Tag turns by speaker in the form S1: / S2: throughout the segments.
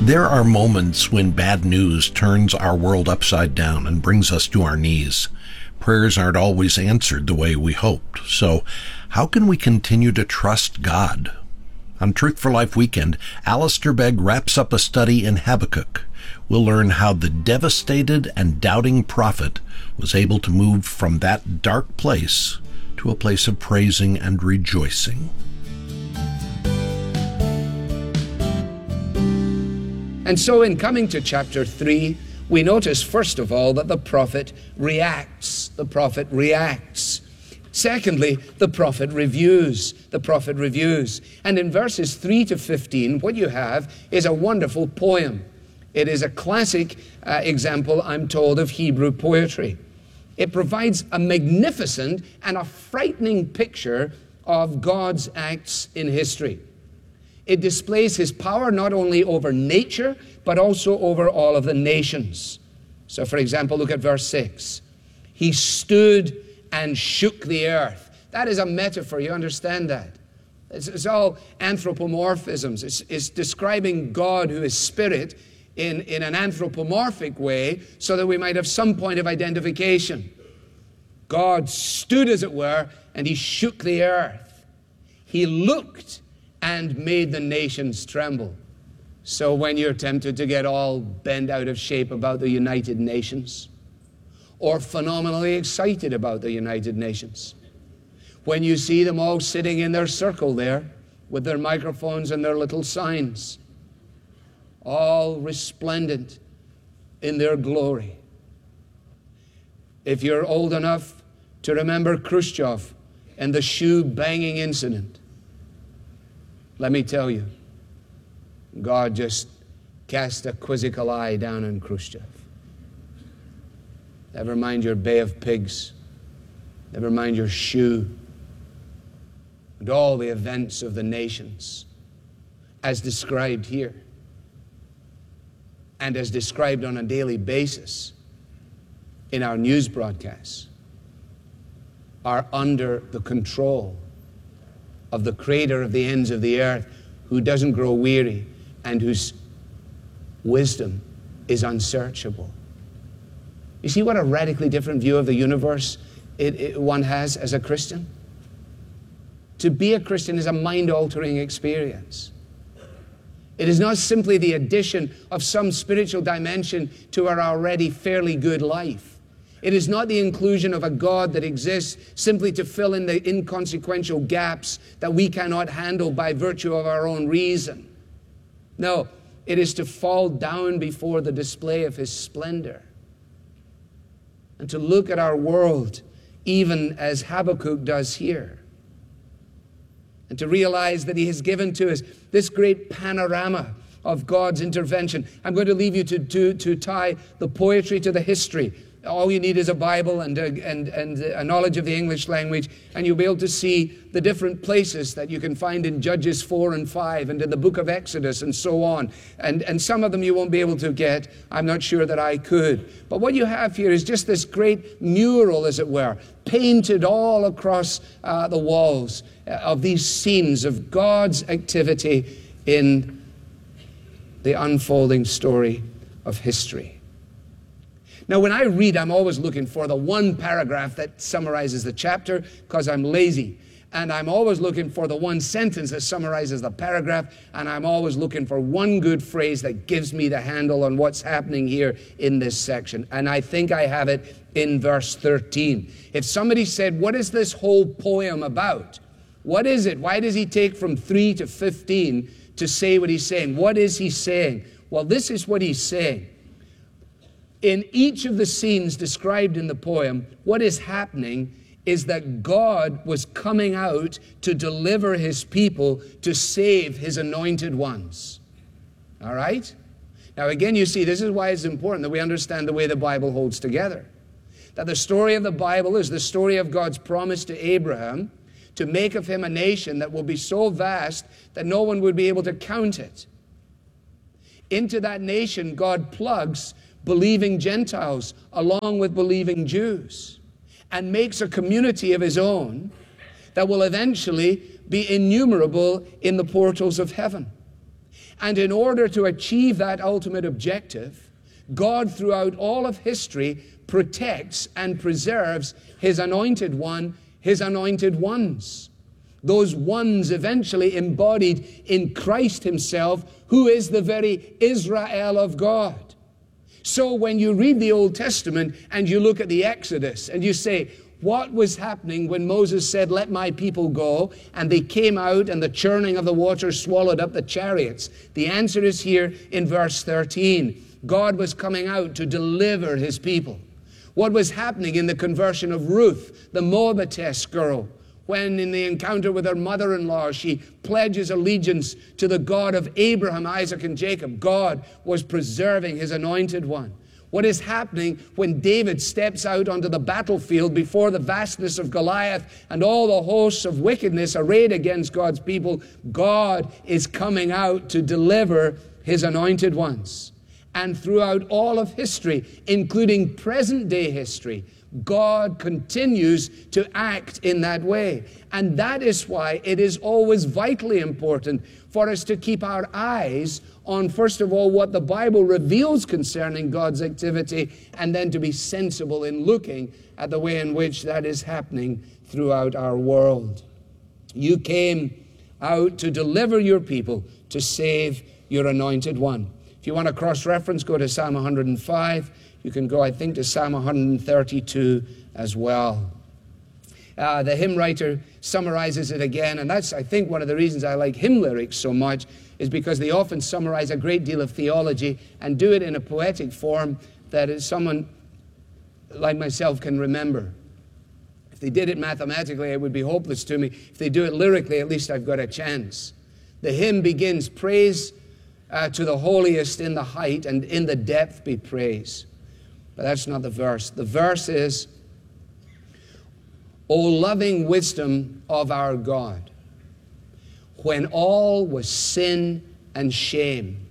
S1: There are moments when bad news turns our world upside down and brings us to our knees. Prayers aren't always answered the way we hoped. So, how can we continue to trust God? On Truth for Life Weekend, Alistair Begg wraps up a study in Habakkuk. We'll learn how the devastated and doubting prophet was able to move from that dark place to a place of praising and rejoicing.
S2: And so in coming to chapter 3, we notice, first of all, that the prophet reacts. The prophet reacts. Secondly, the prophet reviews. The prophet reviews. And in verses 3 to 15, what you have is a wonderful poem. It is a classic example, I'm told, of Hebrew poetry. It provides a magnificent and a frightening picture of God's acts in history. It displays his power not only over nature, but also over all of the nations. So, for example, look at verse 6. He stood and shook the earth. That is a metaphor, you understand that? It's all anthropomorphisms. It's describing God, who is spirit, in an anthropomorphic way, so that we might have some point of identification. God stood, as it were, and he shook the earth. He looked and made the nations tremble. So when you're tempted to get all bent out of shape about the United Nations, or phenomenally excited about the United Nations, when you see them all sitting in their circle there, with their microphones and their little signs, all resplendent in their glory. If you're old enough to remember Khrushchev and the shoe banging incident, let me tell you, God just cast a quizzical eye down on Khrushchev. Never mind your Bay of Pigs. Never mind your shoe. And all the events of the nations as described here and as described on a daily basis in our news broadcasts are under the control of the creator of the ends of the earth, who doesn't grow weary and whose wisdom is unsearchable. You see what a radically different view of the universe one has as a Christian? To be a Christian is a mind-altering experience. It is not simply the addition of some spiritual dimension to our already fairly good life. It is not the inclusion of a God that exists simply to fill in the inconsequential gaps that we cannot handle by virtue of our own reason. No, it is to fall down before the display of his splendor and to look at our world even as Habakkuk does here, and to realize that he has given to us this great panorama of God's intervention. I'm going to leave you to tie the poetry to the history. All you need is a Bible and a knowledge of the English language, and you'll be able to see the different places that you can find in Judges 4 and 5 and in the book of Exodus and so on. And some of them you won't be able to get. I'm not sure that I could. But what you have here is just this great mural, as it were, painted all across the walls of these scenes of God's activity in the unfolding story of history. Now, when I read, I'm always looking for the one paragraph that summarizes the chapter, because I'm lazy. And I'm always looking for the one sentence that summarizes the paragraph. And I'm always looking for one good phrase that gives me the handle on what's happening here in this section. And I think I have it in verse 13. If somebody said, what is this whole poem about? What is it? Why does he take from 3 to 15 to say what he's saying? What is he saying? Well, this is what he's saying. In each of the scenes described in the poem, what is happening is that God was coming out to deliver his people, to save his anointed ones. All right? Now again, you see, this is why it's important that we understand the way the Bible holds together. That the story of the Bible is the story of God's promise to Abraham to make of him a nation that will be so vast that no one would be able to count it. Into that nation, God plugs believing Gentiles along with believing Jews, and makes a community of his own that will eventually be innumerable in the portals of heaven. And in order to achieve that ultimate objective, God throughout all of history protects and preserves His anointed one, His anointed ones. Those ones eventually embodied in Christ Himself, who is the very Israel of God. So when you read the Old Testament and you look at the Exodus and you say, what was happening when Moses said, let my people go, and they came out and the churning of the waters swallowed up the chariots? The answer is here in verse 13. God was coming out to deliver His people. What was happening in the conversion of Ruth, the Moabitess girl, when in the encounter with her mother-in-law, she pledges allegiance to the God of Abraham, Isaac, and Jacob. God was preserving His anointed one. What is happening when David steps out onto the battlefield before the vastness of Goliath and all the hosts of wickedness arrayed against God's people? God is coming out to deliver His anointed ones. And throughout all of history, including present-day history, God continues to act in that way. And that is why it is always vitally important for us to keep our eyes on, first of all, what the Bible reveals concerning God's activity, and then to be sensible in looking at the way in which that is happening throughout our world. You came out to deliver your people, to save your anointed one. If you want to cross-reference, go to Psalm 105. You can go, I think, to Psalm 132 as well. The hymn writer summarizes it again, and that's, I think, one of the reasons I like hymn lyrics so much, is because they often summarize a great deal of theology and do it in a poetic form that someone like myself can remember. If they did it mathematically, it would be hopeless to me. If they do it lyrically, at least I've got a chance. The hymn begins, praise to the holiest in the height, and in the depth be praise. But that's not the verse. The verse is, O loving wisdom of our God, when all was sin and shame,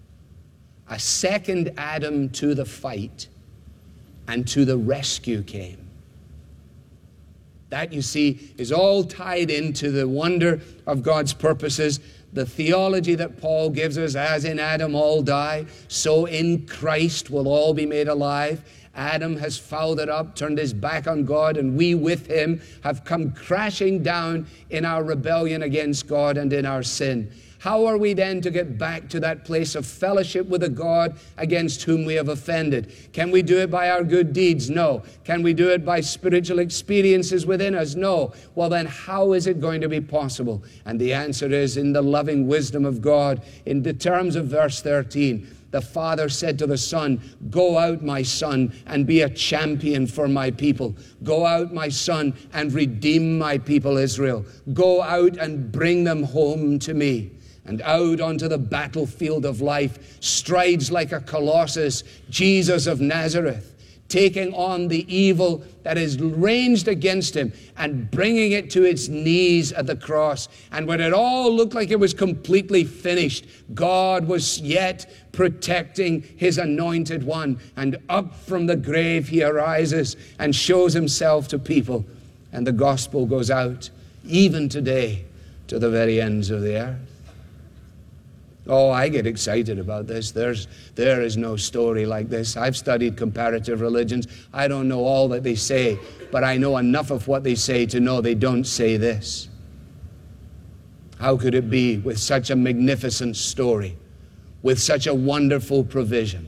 S2: a second Adam to the fight and to the rescue came. That, you see, is all tied into the wonder of God's purposes. The theology that Paul gives us, as in Adam all die, so in Christ will all be made alive. Adam has fouled it up, turned his back on God, and we with him have come crashing down in our rebellion against God and in our sin. How are we then to get back to that place of fellowship with a God against whom we have offended? Can we do it by our good deeds? No. Can we do it by spiritual experiences within us? No. Well, then how is it going to be possible? And the answer is in the loving wisdom of God. In the terms of verse 13, the Father said to the Son, go out, my Son, and be a champion for my people. Go out, my Son, and redeem my people Israel. Go out and bring them home to me. And out onto the battlefield of life strides like a colossus Jesus of Nazareth, taking on the evil that is ranged against him and bringing it to its knees at the cross. And when it all looked like it was completely finished, God was yet protecting His anointed one. And up from the grave He arises and shows Himself to people. And the gospel goes out, even today, to the very ends of the earth. Oh, I get excited about this. There is no story like this. I've studied comparative religions. I don't know all that they say, but I know enough of what they say to know they don't say this. How could it be with such a magnificent story, with such a wonderful provision,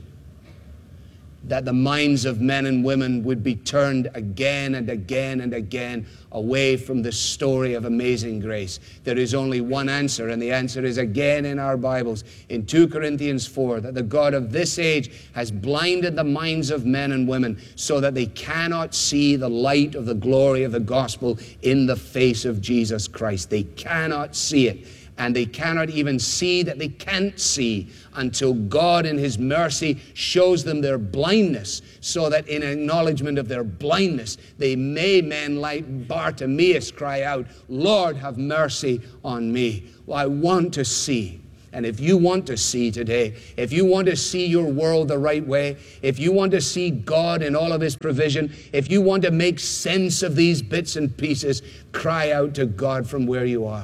S2: that the minds of men and women would be turned again and again and again away from the story of amazing grace? There is only one answer, and the answer is again in our Bibles, in 2 Corinthians 4, that the God of this age has blinded the minds of men and women so that they cannot see the light of the glory of the gospel in the face of Jesus Christ. They cannot see it. And they cannot even see that they can't see until God in His mercy shows them their blindness, so that in acknowledgement of their blindness, they may, men like Bartimaeus, cry out, Lord, have mercy on me. Well, I want to see. And if you want to see today, if you want to see your world the right way, if you want to see God in all of His provision, if you want to make sense of these bits and pieces, cry out to God from where you are.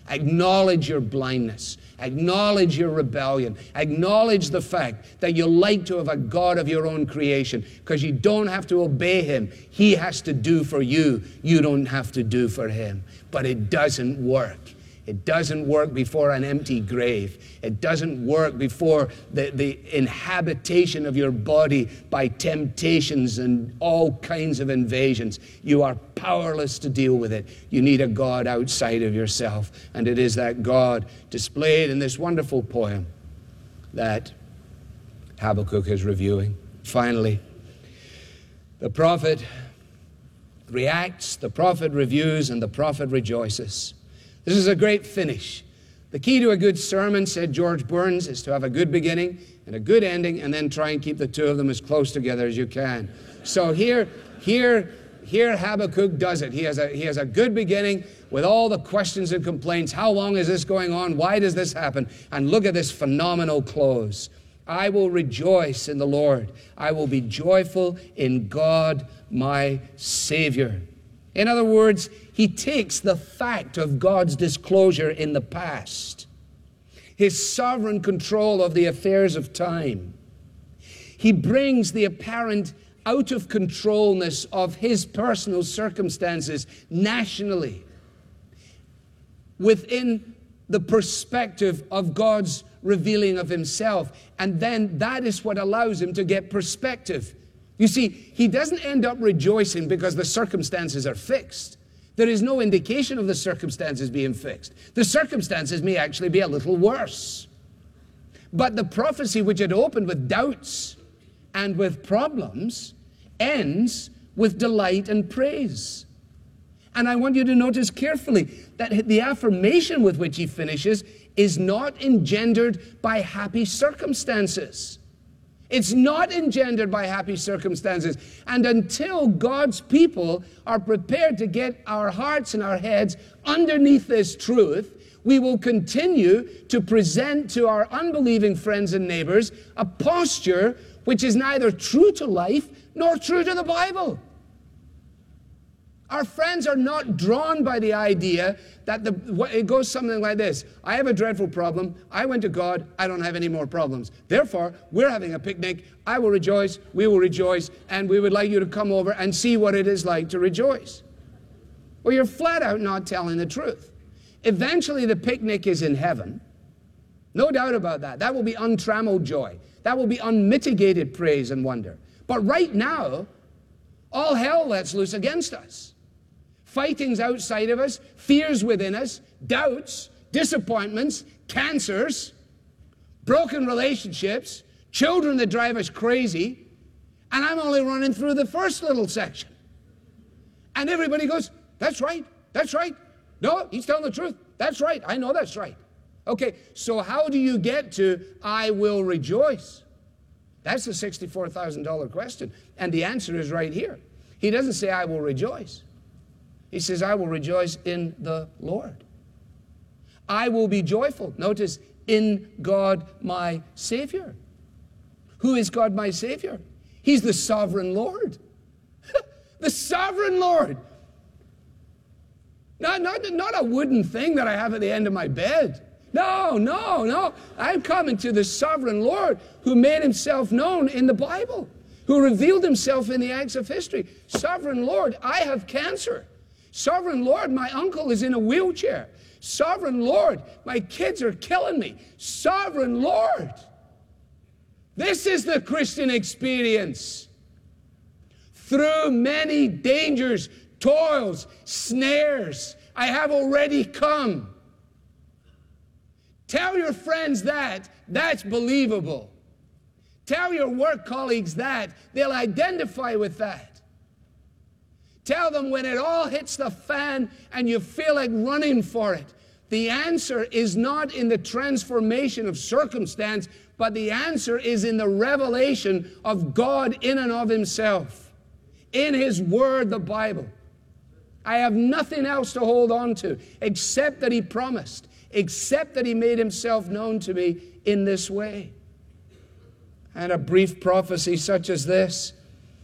S2: Acknowledge your blindness. Acknowledge your rebellion. Acknowledge the fact that you like to have a God of your own creation, because you don't have to obey him. He has to do for you. You don't have to do for him. But it doesn't work. It doesn't work before an empty grave. It doesn't work before the inhabitation of your body by temptations and all kinds of invasions. You are powerless to deal with it. You need a God outside of yourself. And it is that God displayed in this wonderful poem that Habakkuk is reviewing. Finally, the prophet reacts, the prophet reviews, and the prophet rejoices. This is a great finish. The key to a good sermon, said George Burns, is to have a good beginning and a good ending, and then try and keep the two of them as close together as you can. So here Habakkuk does it. He has a good beginning with all the questions and complaints. How long is this going on? Why does this happen? And look at this phenomenal close. I will rejoice in the Lord. I will be joyful in God, my Savior. In other words, he takes the fact of God's disclosure in the past, his sovereign control of the affairs of time. He brings the apparent out of controlness of his personal circumstances nationally within the perspective of God's revealing of himself. And then that is what allows him to get perspective. You see, he doesn't end up rejoicing because the circumstances are fixed. There is no indication of the circumstances being fixed. The circumstances may actually be a little worse. But the prophecy, which had opened with doubts and with problems, ends with delight and praise. And I want you to notice carefully that the affirmation with which he finishes is not engendered by happy circumstances. It's not engendered by happy circumstances. And until God's people are prepared to get our hearts and our heads underneath this truth, we will continue to present to our unbelieving friends and neighbors a posture which is neither true to life nor true to the Bible. Our friends are not drawn by the idea that it goes something like this. I have a dreadful problem. I went to God. I don't have any more problems. Therefore, we're having a picnic. I will rejoice. We will rejoice. And we would like you to come over and see what it is like to rejoice. Well, you're flat out not telling the truth. Eventually, the picnic is in heaven. No doubt about that. That will be untrammeled joy. That will be unmitigated praise and wonder. But right now, all hell lets loose against us. Fightings outside of us, fears within us, doubts, disappointments, cancers, broken relationships, children that drive us crazy, and I'm only running through the first little section. And everybody goes, that's right, that's right. No, he's telling the truth. That's right, I know that's right. Okay, so how do you get to I will rejoice? That's the $64,000 question, and the answer is right here. He doesn't say I will rejoice. He says, I will rejoice in the Lord. I will be joyful. Notice, in God my Savior. Who is God my Savior? He's the sovereign Lord. The sovereign Lord. Not a wooden thing that I have at the end of my bed. No. I'm coming to the sovereign Lord who made himself known in the Bible, who revealed himself in the acts of history. Sovereign Lord, I have cancer. Sovereign Lord, my uncle is in a wheelchair. Sovereign Lord, my kids are killing me. Sovereign Lord. This is the Christian experience. Through many dangers, toils, snares, I have already come. Tell your friends that's believable. Tell your work colleagues that, they'll identify with that. Tell them when it all hits the fan and you feel like running for it. The answer is not in the transformation of circumstance, but the answer is in the revelation of God in and of himself. In his word, the Bible. I have nothing else to hold on to except that he promised, except that he made himself known to me in this way. And a brief prophecy such as this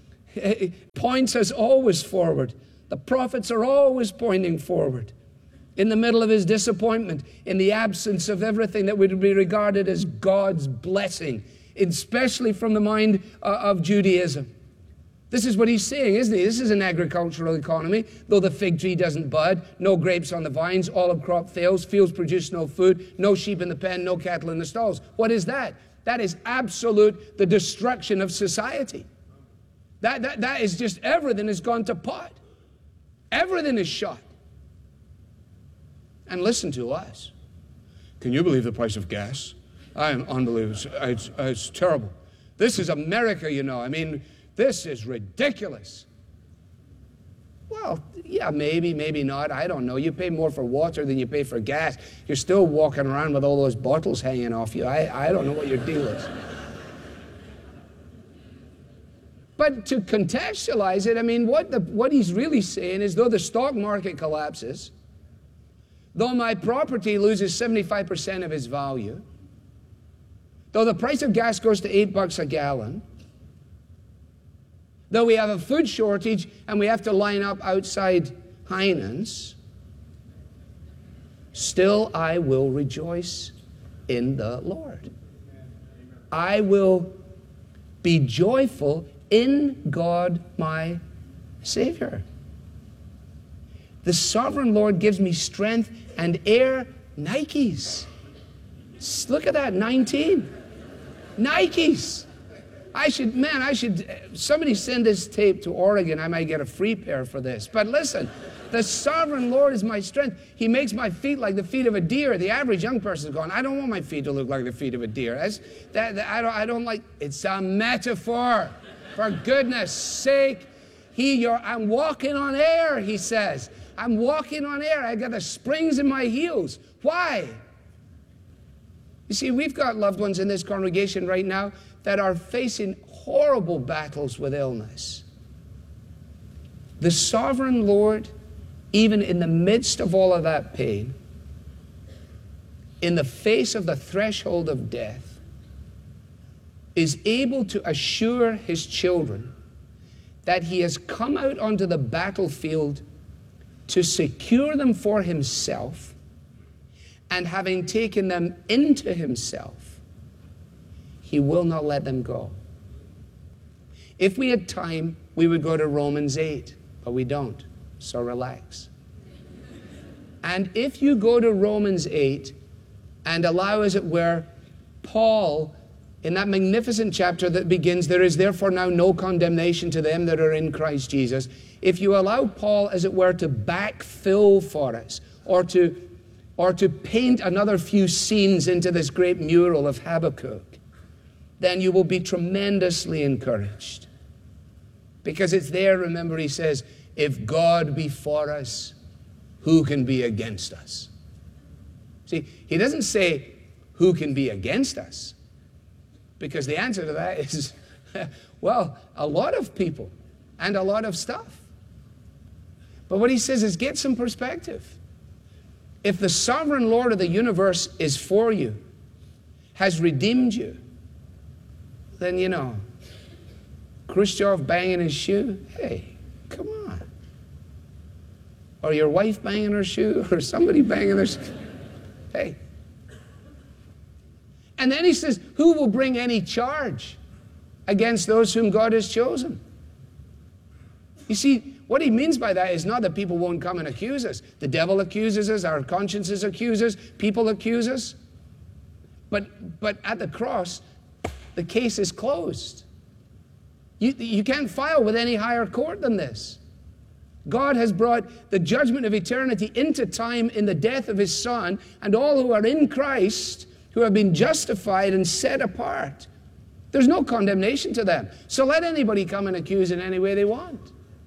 S2: points us always forward. The prophets are always pointing forward. in the middle of his disappointment, in the absence of everything that would be regarded as God's blessing, especially from the mind of Judaism. This is what he's saying, isn't he? This is an agricultural economy. Though the fig tree doesn't bud, no grapes on the vines, olive crop fails, fields produce no food, no sheep in the pen, no cattle in the stalls. What is that? That is absolute, the destruction of society. That is just, everything has gone to pot. Everything is shot. And listen to us. Can you believe the price of gas? I am unbelievable. It's terrible. This is America, you know. I mean, this is ridiculous. Well, yeah, maybe not. I don't know. You pay more for water than you pay for gas. You're still walking around with all those bottles hanging off you. I don't know what your deal is. But to contextualize it, I mean, what he's really saying is, though the stock market collapses, though my property loses 75% of its value, though the price of gas goes to $8 a gallon, though we have a food shortage and we have to line up outside Heinen's, still I will rejoice in the Lord. I will be joyful in God my Savior. The sovereign Lord gives me strength and air. Nikes. Look at that, 19. Nikes. Somebody send this tape to Oregon. I might get a free pair for this. But listen, the sovereign Lord is my strength. He makes my feet like the feet of a deer. The average young person's going, I don't want my feet to look like the feet of a deer. I don't like, it's a metaphor. For goodness sake, I'm walking on air, he says. I'm walking on air. I got the springs in my heels. Why? You see, we've got loved ones in this congregation right now that are facing horrible battles with illness. The sovereign Lord, even in the midst of all of that pain, in the face of the threshold of death, is able to assure his children that he has come out onto the battlefield to secure them for himself, and having taken them into himself, he will not let them go. If we had time, we would go to Romans 8, but we don't, so relax. And if you go to Romans 8 and allow, as it were, Paul, in that magnificent chapter that begins, there is therefore now no condemnation to them that are in Christ Jesus. If you allow Paul, as it were, to backfill for us, or to paint another few scenes into this great mural of Habakkuk, then you will be tremendously encouraged. Because it's there, remember, he says, if God be for us, who can be against us? See, he doesn't say, who can be against us? Because the answer to that is, well, a lot of people and a lot of stuff. But what he says is, get some perspective. If the sovereign Lord of the universe is for you, has redeemed you, then, you know, Khrushchev banging his shoe, hey, come on. Or your wife banging her shoe, or somebody banging their shoe, hey. And then he says, who will bring any charge against those whom God has chosen? You see, what he means by that is not that people won't come and accuse us. The devil accuses us, our consciences accuse us, people accuse us. But at the cross, the case is closed. You can't file with any higher court than this. God has brought the judgment of eternity into time in the death of his Son, and all who are in Christ, who have been justified and set apart, there's no condemnation to them. So let anybody come and accuse in any way they want.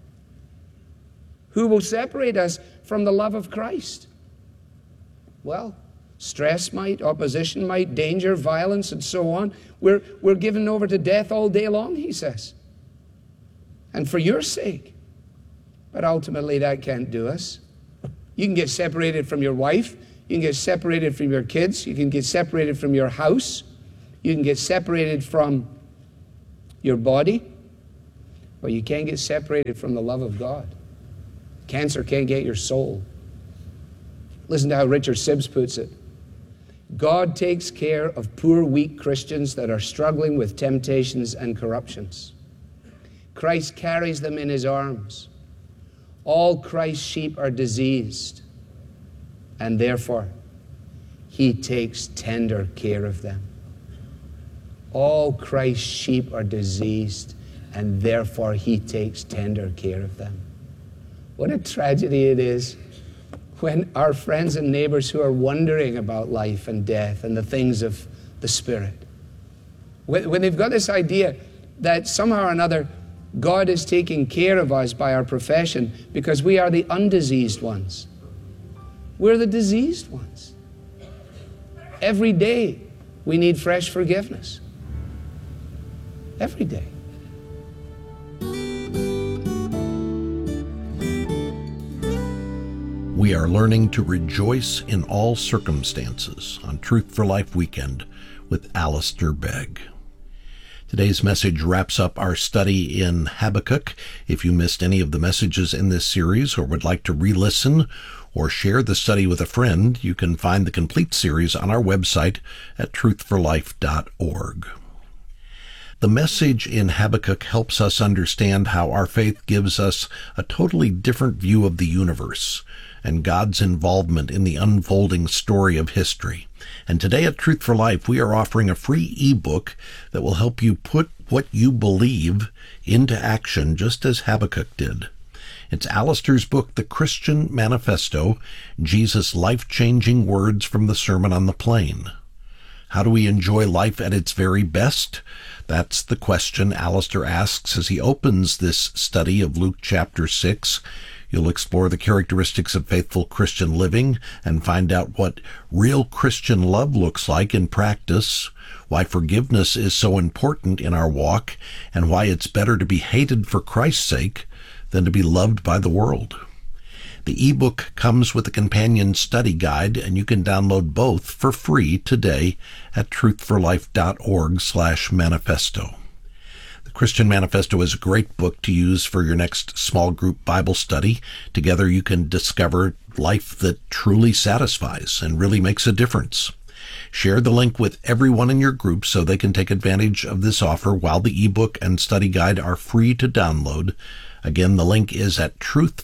S2: Who will separate us from the love of Christ? Well, stress might, opposition might, danger, violence, and so on. We're given over to death all day long, he says. And for your sake. But ultimately that can't do us. You can get separated from your wife. You can get separated from your kids. You can get separated from your house. You can get separated from your body. But you can't get separated from the love of God. Cancer can't get your soul. Listen to how Richard Sibbes puts it. God takes care of poor, weak Christians that are struggling with temptations and corruptions. Christ carries them in his arms. All Christ's sheep are diseased, and therefore he takes tender care of them. All Christ's sheep are diseased, and therefore he takes tender care of them. What a tragedy it is when our friends and neighbors who are wondering about life and death and the things of the Spirit, when they've got this idea that somehow or another God is taking care of us by our profession because we are the undiseased ones. We're the diseased ones. Every day we need fresh forgiveness. Every day.
S1: We are learning to rejoice in all circumstances on Truth for Life Weekend with Alistair Begg. Today's message wraps up our study in Habakkuk. If you missed any of the messages in this series or would like to re-listen or share the study with a friend, you can find the complete series on our website at truthforlife.org. The message in Habakkuk helps us understand how our faith gives us a totally different view of the universe and God's involvement in the unfolding story of history. And today at Truth for Life, we are offering a free ebook that will help you put what you believe into action, just as Habakkuk did. It's Alistair's book, The Christian Manifesto, Jesus' life-changing words from the Sermon on the Plain. How do we enjoy life at its very best? That's the question Alistair asks as he opens this study of Luke chapter 6. You'll explore the characteristics of faithful Christian living and find out what real Christian love looks like in practice, why forgiveness is so important in our walk, and why it's better to be hated for Christ's sake than to be loved by the world. The ebook comes with a companion study guide, and you can download both for free today at truthforlife.org/manifesto. The Christian Manifesto is a great book to use for your next small group Bible study. Together you can discover life that truly satisfies and really makes a difference. Share the link with everyone in your group so they can take advantage of this offer while the ebook and study guide are free to download. Again, the link is at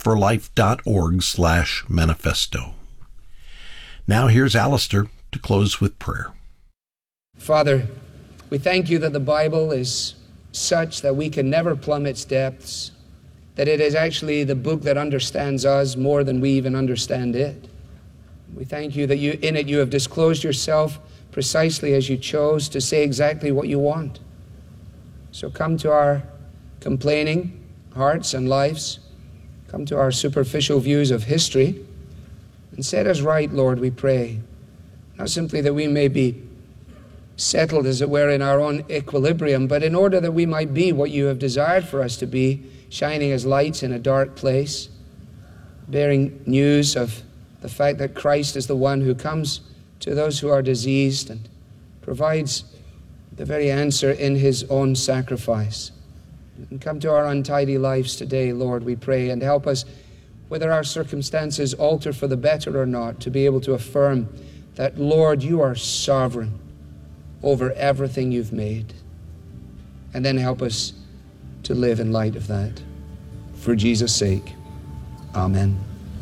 S1: truthforlife.org/manifesto. Now here's Alistair to close with prayer.
S2: Father, we thank you that the Bible is such that we can never plumb its depths, that it is actually the book that understands us more than we even understand it. We thank you that in it you have disclosed yourself precisely as you chose to say exactly what you want. So come to our complaining hearts and lives, come to our superficial views of history, and set us right, Lord, we pray. Not simply that we may be settled, as it were, in our own equilibrium, but in order that we might be what you have desired for us to be, shining as lights in a dark place, bearing news of the fact that Christ is the one who comes to those who are diseased and provides the very answer in his own sacrifice. And come to our untidy lives today, Lord, we pray, and help us, whether our circumstances alter for the better or not, to be able to affirm that, Lord, you are sovereign over everything you've made. And then help us to live in light of that. For Jesus' sake, amen.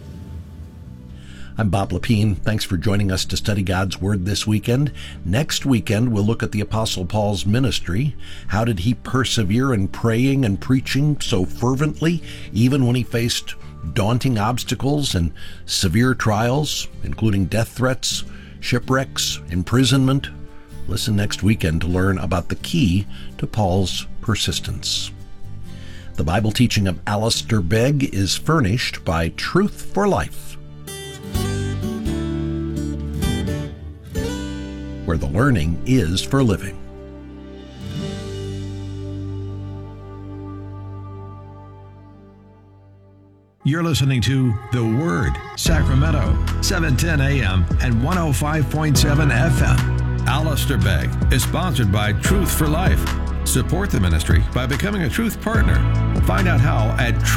S1: I'm Bob Lepine. Thanks for joining us to study God's Word this weekend. Next weekend, we'll look at the Apostle Paul's ministry. How did he persevere in praying and preaching so fervently, even when he faced daunting obstacles and severe trials, including death threats, shipwrecks, imprisonment? Listen next weekend to learn about the key to Paul's persistence. The Bible teaching of Alistair Begg is furnished by Truth for Life, where the learning is for living.
S3: You're listening to The Word, Sacramento, 710 AM and 105.7 FM. Alistair Begg is sponsored by Truth for Life. Support the ministry by becoming a Truth Partner. Find out how at